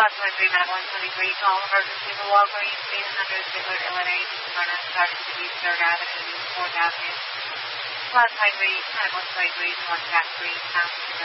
Approximately 9123, call emergency for Walgreens, 800 Ziegler, Illinois, Smyrna, starting to be 3rd Avenue, 4th Avenue. Approximately 9123, 1 Factory, Town.